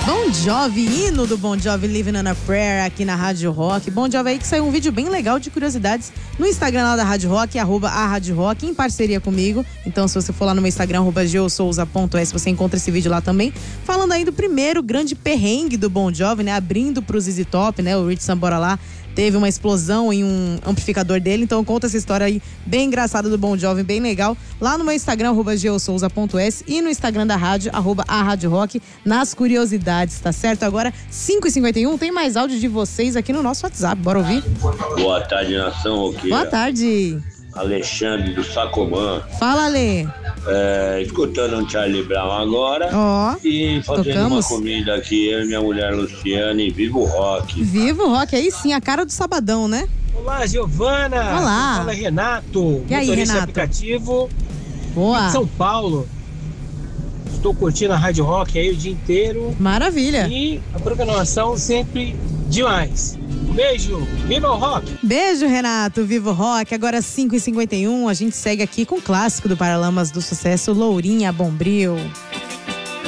Bon Jovi, hino do Bon Jovi, Living on a Prayer, aqui na Rádio Rock. Bon Jovi aí que saiu um vídeo bem legal de curiosidades no Instagram lá da Rádio Rock, @aRádioRock, em parceria comigo. Então, se você for lá no meu Instagram, @geosouza.s, você encontra esse vídeo lá também. Falando aí do primeiro grande perrengue do Bon Jovi, né? Abrindo pro ZZ Top, né? O Rich Sambora lá teve uma explosão em um amplificador dele, então conta essa história aí bem engraçada do Bon Jovi, bem legal, lá no meu Instagram, @geosouza.s, e no Instagram da rádio, @aRádioRock, nas curiosidades, tá certo? Agora, 5h51, tem mais áudio de vocês aqui no nosso WhatsApp, bora ouvir? Boa tarde, nação roqueira. Boa tarde. Alexandre do Sacomã. Fala, Alê. Escutando um Charlie Brown agora. Ó, e fazendo tocamos. uma comida aqui, eu e minha mulher Luciane, Viva o Rock. Viva o Rock, aí sim, a cara do sabadão, né? Olá, Giovana. Olá. Fala, Renato. E aí, motorista Renato? aplicativo Boa. de São Paulo. Estou curtindo a Rádio Rock aí o dia inteiro. Maravilha. E a programação sempre demais. Beijo, viva o rock! Beijo, Renato, viva o rock. Agora 5h51, a gente segue aqui com o clássico do Paralamas do Sucesso, Lourinha Bombril.